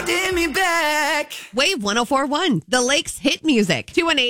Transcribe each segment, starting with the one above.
holding me back. Wave 104.1, the Lakes hit music.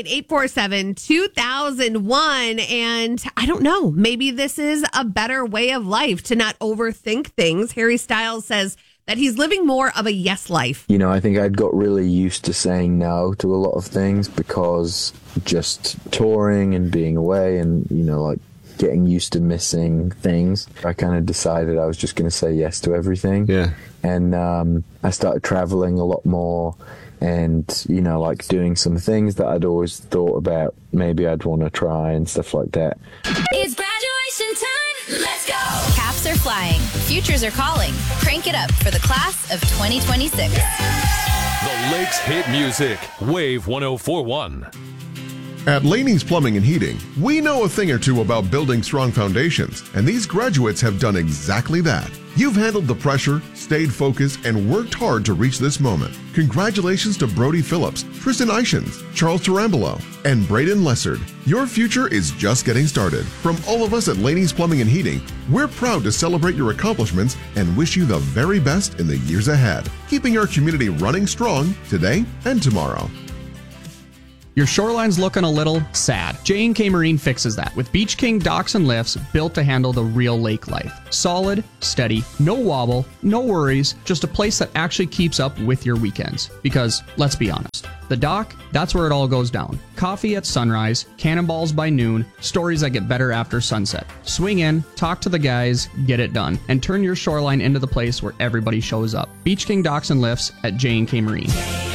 218-847-2001. And I don't know, maybe this is a better way of life to not overthink things. Harry Styles says that he's living more of a yes life. You know, I think I'd got really used to saying no to a lot of things because just touring and being away and, you know, like getting used to missing things, I kind of decided I was just going to say yes to everything. Yeah. And I started traveling a lot more and, you know, like doing some things that I'd always thought about maybe I'd want to try and stuff like that. It's graduation time. Let's go. Caps are flying. Futures are calling. Crank it up for the class of 2026. The Lakes hit music. Wave 104.1. At Laney's Plumbing and Heating, we know a thing or two about building strong foundations, and these graduates have done exactly that. You've handled the pressure, stayed focused, and worked hard to reach this moment. Congratulations to Brody Phillips, Tristan Ishins, Charles Tarambolo, and Braden Lessard. Your future is just getting started. From all of us at Laney's Plumbing and Heating, we're proud to celebrate your accomplishments and wish you the very best in the years ahead, keeping our community running strong today and tomorrow. Your shoreline's looking a little sad. J&K Marine fixes that with Beach King docks and lifts built to handle the real lake life. Solid, steady, no wobble, no worries, just a place that actually keeps up with your weekends. Because, let's be honest, the dock, that's where it all goes down. Coffee at sunrise, cannonballs by noon, stories that get better after sunset. Swing in, talk to the guys, get it done, and turn your shoreline into the place where everybody shows up. Beach King docks and lifts at J&K Marine.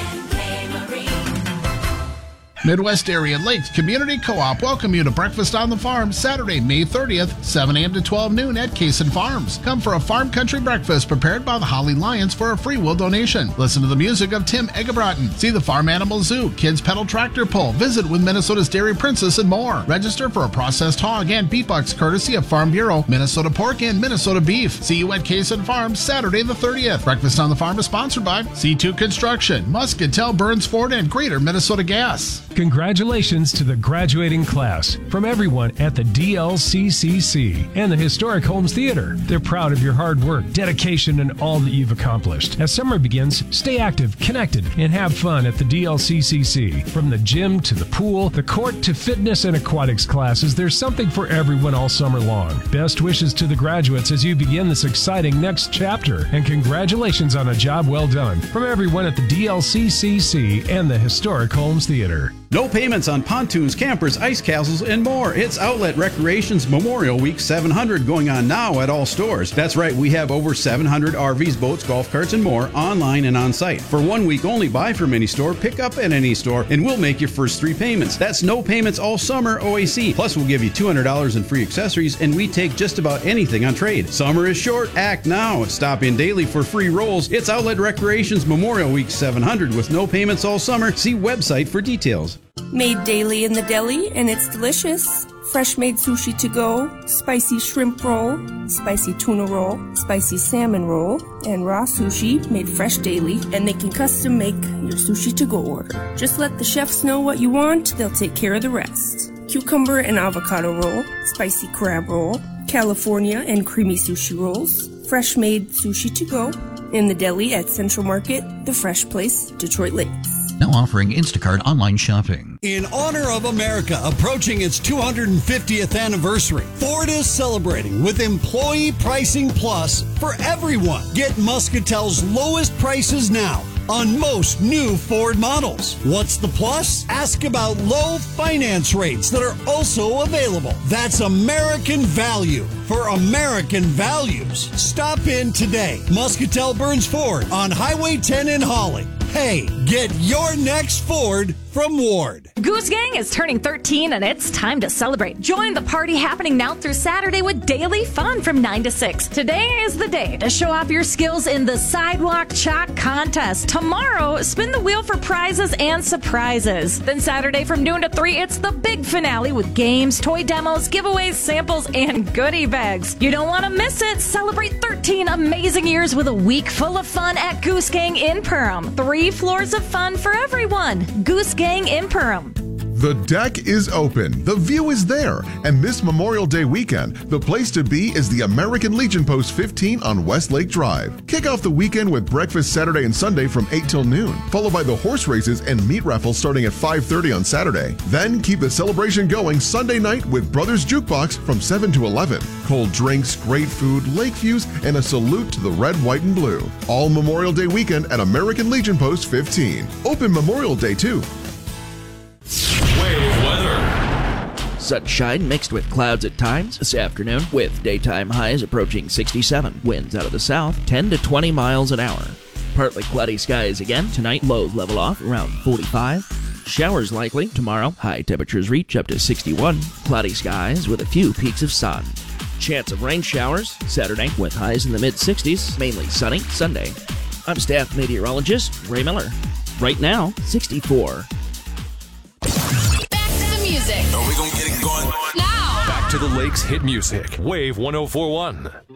Midwest Area Lakes Community Co-op welcome you to Breakfast on the Farm Saturday, May 30th, 7 a.m. to 12 noon at Cason Farms. Come for a farm country breakfast prepared by the Holly Lions for a free will donation. Listen to the music of Tim Eggebrotten. See the Farm Animal Zoo, Kids Pedal Tractor Pull, visit with Minnesota's Dairy Princess and more. Register for a processed hog and beef bucks courtesy of Farm Bureau, Minnesota Pork, and Minnesota Beef. See you at Cason Farms Saturday the 30th. Breakfast on the Farm is sponsored by C2 Construction, Muscatel, Burns Ford, and Greater Minnesota Gas. Congratulations to the graduating class from everyone at the DLCCC and the Historic Holmes Theater. They're proud of your hard work, dedication, and all that you've accomplished. As summer begins, stay active, connected, and have fun at the DLCCC. From the gym to the pool, the court to fitness and aquatics classes, there's something for everyone all summer long. Best wishes to the graduates as you begin this exciting next chapter, and congratulations on a job well done from everyone at the DLCCC and the Historic Holmes Theater. No payments on pontoons, campers, ice castles, and more. It's Outlet Recreation's Memorial Week 700 going on now at all stores. That's right, we have over 700 RVs, boats, golf carts, and more online and on site. For 1 week only, buy from any store, pick up at any store, and we'll make your first 3 payments. That's no payments all summer OAC. Plus, we'll give you $200 in free accessories, and we take just about anything on trade. Summer is short. Act now. Stop in daily for free rolls. It's Outlet Recreation's Memorial Week 700 with no payments all summer. See website for details. Made daily in the deli, and it's delicious. Fresh made sushi to go, spicy shrimp roll, spicy tuna roll, spicy salmon roll, and raw sushi made fresh daily, and they can custom make your sushi to go order. Just let the chefs know what you want, they'll take care of the rest. Cucumber and avocado roll, spicy crab roll, California and creamy sushi rolls, fresh made sushi to go, in the deli at Central Market, The Fresh Place, Detroit Lakes. Now offering Instacart online shopping. In honor of America approaching its 250th anniversary, Ford is celebrating with Employee Pricing Plus for everyone. Get Muscatel's lowest prices now on most new Ford models. What's the plus? Ask about low finance rates that are also available. That's American value for American values. Stop in today. Muscatel Burns Ford on Highway 10 in Holly. Hey, get your next Ford from Ward. Goose Gang is turning 13 and it's time to celebrate. Join the party happening now through Saturday with daily fun from 9 to 6. Today is the day to show off your skills in the Sidewalk Chalk Contest. Tomorrow, spin the wheel for prizes and surprises. Then Saturday from noon to 3, it's the big finale with games, toy demos, giveaways, samples, and goodie bags. You don't want to miss it. Celebrate 13 amazing years with a week full of fun at Goose Gang in Perham. 3 floors of fun for everyone. Goose Gang in Perham. The deck is open, the view is there, and this Memorial Day weekend, the place to be is the American Legion Post 15 on Westlake Drive. Kick off the weekend with breakfast Saturday and Sunday from 8 till noon, followed by the horse races and meat raffles starting at 5:30 on Saturday. Then keep the celebration going Sunday night with Brothers Jukebox from 7 to 11. Cold drinks, great food, lake views, and a salute to the red, white, and blue. All Memorial Day weekend at American Legion Post 15. Open Memorial Day too. Wave weather. Sunshine mixed with clouds at times this afternoon, with daytime highs approaching 67. Winds out of the south, 10 to 20 miles an hour. Partly cloudy skies again. Tonight, lows level off around 45. Showers likely tomorrow. High temperatures reach up to 61. Cloudy skies with a few peaks of sun. Chance of rain showers Saturday with highs in the mid-60s. Mainly sunny Sunday. I'm staff meteorologist Ray Miller. Right now, 64. Back to the music. Are we gonna get it going? Now. Back to the Lakes hit music. Wave 104.1.